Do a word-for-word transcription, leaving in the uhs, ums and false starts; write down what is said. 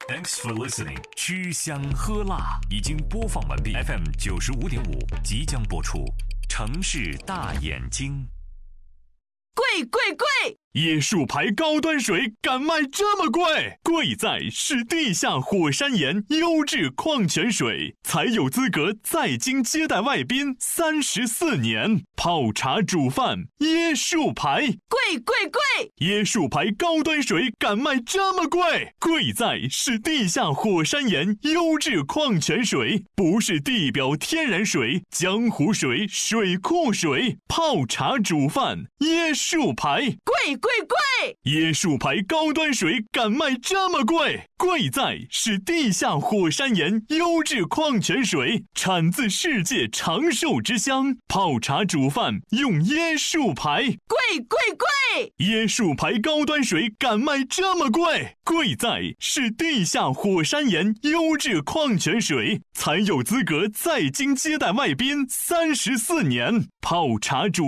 Thanks for listening。吃香喝辣已经播放完毕 ，F M 九十五点五即将播出。城市大眼睛， 贵贵贵！ 椰树牌高端水敢卖这么贵？贵在是地下火山岩优质矿泉水，才有资格在京接待外宾三十四年。泡茶煮饭，椰树牌， 贵贵贵！ 椰树牌高端水敢卖这么贵？贵在是地下火山岩优质矿泉水，不是地表天然水、江湖水、水库水。泡茶煮饭，椰树牌， 贵贵贵！ 椰树牌高端水敢卖这么贵？贵在是地下火山岩优质矿泉水，产自世界长寿之乡。泡茶煮饭用椰树牌， 贵贵贵！ 椰树牌高端水敢卖这么贵？贵在是地下火山岩优质矿泉水，才有资格在京接待外宾三十四年。泡茶煮